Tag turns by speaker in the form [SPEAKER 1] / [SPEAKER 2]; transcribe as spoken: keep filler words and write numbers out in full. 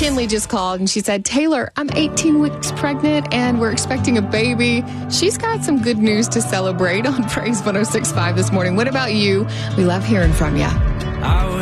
[SPEAKER 1] Kinley just called and she said, Taylor, I'm eighteen weeks pregnant and we're expecting a baby. She's got some good news to celebrate on Praise one oh six point five this morning. What about you? We love hearing from you.